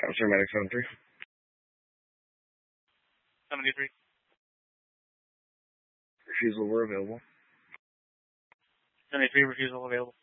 Officer Medic 73. 73. Refusal were available. 73, refusal available.